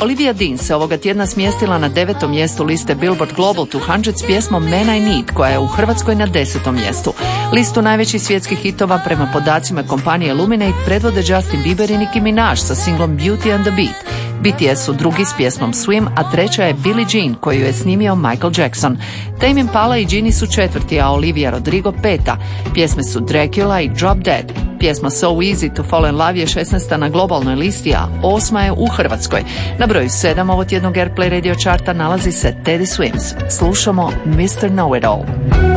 Olivia Dean se ovoga tjedna smjestila na 9. mjestu liste Billboard Global 200 s pjesmom Man I Need, koja je u Hrvatskoj na 10. mjestu. Listu najvećih svjetskih hitova prema podacima kompanije Luminate predvode Justin Bieber i Nicki Minaj sa singlom Beauty and the Beat. BTS su drugi s pjesmom Swim, a treća je Billie Jean koju je snimio Michael Jackson. Tame Impala i Ginny su četvrti, a Olivia Rodrigo peta. Pjesme su Dracula i Drop Dead. Pjesma So Easy to Fall in Love je 16. na globalnoj listi, a 8. je u Hrvatskoj. Na broju 7 ovotjednog Airplay radio charta nalazi se Teddy Swims. Slušamo Mr. Know It All.